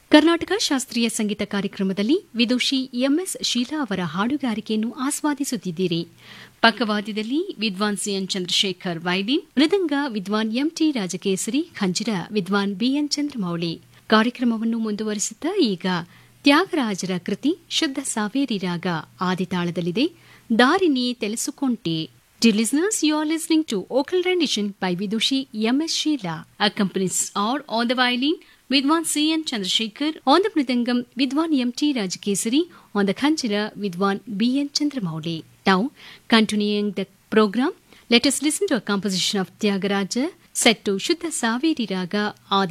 ಕರ್ನಾಟಕ ಶಾಸ್ತ್ರೀಯ ಸಂಗೀತ ಕಾರ್ಯಕ್ರಮದಲ್ಲಿ ವಿದುಷಿ ಎಂಎಸ್ ಶೀಲಾ ಅವರ ಹಾಡುಗಾರಿಕೆಯನ್ನು ಆಸ್ವಾದಿಸುತ್ತಿದ್ದೀರಿ. ಪಕ್ಕವಾದ್ಯದಲ್ಲಿ ವಿದ್ವಾನ್ ಸಿಎನ್ ಚಂದ್ರಶೇಖರ್ ವೈಲಿನ್, ಮೃದಂಗ ವಿದ್ವಾನ್ ಎಂಟಿ ರಾಜಕೇಸರಿ, ಖಂಜಿರ ವಿದ್ವಾನ್ ಬಿಎನ್ ಚಂದ್ರಮೌಳಿ. ಕಾರ್ಯಕ್ರಮವನ್ನು ಮುಂದುವರಿಸುತ್ತಾ ಈಗ ತ್ಯಾಗರಾಜರ ಕೃತಿ ಶುದ್ಧ ಸಾವೇರಿ ರಾಗ ಆದಿತಾಳದಲ್ಲಿದೆ. ದಾರಿನಿ ತೆಲಸುಕೊಂಟೆ. Dear listeners, you are listening to vocal rendition by Vidushi M.S. Sheela. Accompanies are on the violin Vidwan C.N. Chandrasekhar, on the mridangam Vidwan M.T. Rajakesari, on the khanjira Vidwan B.N. Chandramouli. Now, continuing the program, let us listen to a composition of Tyagaraja set to Shuddha Saveri Raga Adi